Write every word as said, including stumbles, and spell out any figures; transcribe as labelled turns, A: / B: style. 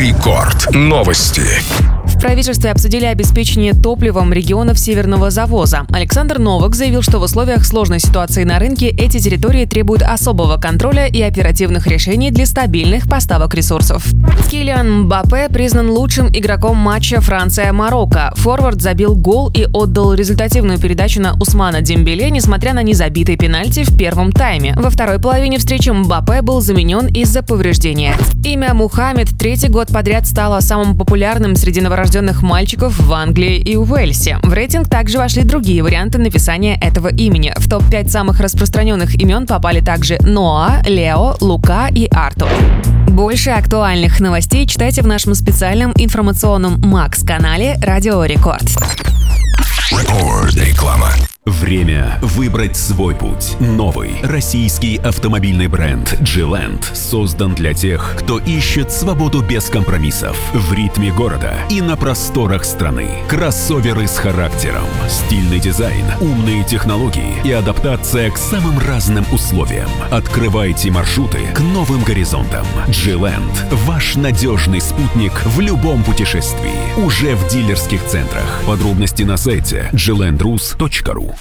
A: Рекорд. Новости.
B: В правительстве обсудили обеспечение топливом регионов северного завоза. Александр Новак заявил, что в условиях сложной ситуации на рынке эти территории требуют особого контроля и оперативных решений для стабильных поставок ресурсов. Килиан Мбаппе признан лучшим игроком матча Франция-Марокко. Форвард забил гол и отдал результативную передачу на Усмана Дембеле, несмотря на незабитый пенальти в первом тайме. Во второй половине встречи Мбаппе был заменен из-за повреждения. Имя Мухаммед третий год подряд стало самым популярным среди новорожденных мальчиков в Англии и Уэльсе. В рейтинг также вошли другие варианты написания этого имени. В топ пять самых распространенных имен попали также Ноа, Лео, Лука и Артур. Больше актуальных новостей читайте в нашем специальном информационном Макс-канале Радио Рекорд.
A: Реклама.
C: Время выбрать свой путь. Новый российский автомобильный бренд G-Land создан для тех, кто ищет свободу без компромиссов в ритме города и на просторах страны. Кроссоверы с характером, стильный дизайн, умные технологии и адаптация к самым разным условиям. Открывайте маршруты к новым горизонтам. G-Land – ваш надежный спутник в любом путешествии. Уже в дилерских центрах. Подробности на сайте джи ленд рус точка ру.